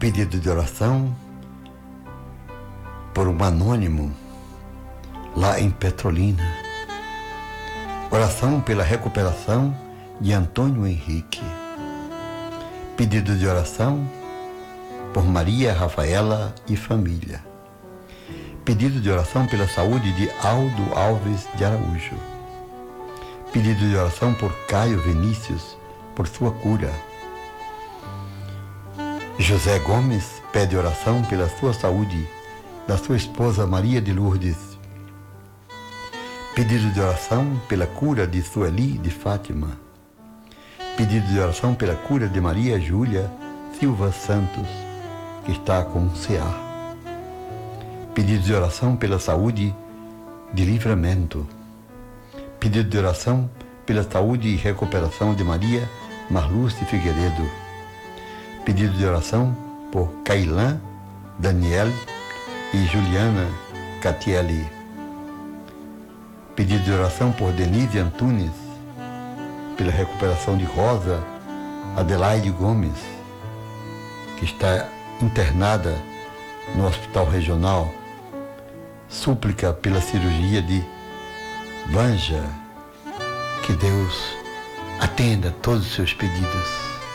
pedido de oração por um anônimo lá em Petrolina. Oração pela recuperação de Antônio Henrique. Pedido de oração por Maria Rafaela e família. Pedido de oração pela saúde de Aldo Alves de Araújo. Pedido de oração por Caio Vinícius, por sua cura. José Gomes pede oração pela sua saúde, da sua esposa Maria de Lourdes. Pedido de oração pela cura de Sueli de Fátima. Pedido de oração pela cura de Maria Júlia Silva Santos, que está com CA. Pedido de oração pela saúde de Livramento. Pedido de oração pela saúde e recuperação de Maria Marluce Figueiredo. Pedido de oração por Cailã, Daniel e Juliana Catielli. Pedido de oração por Denise Antunes, pela recuperação de Rosa Adelaide Gomes, que está internada no Hospital Regional. Súplica pela cirurgia de Vanja. Que Deus atenda todos os seus pedidos.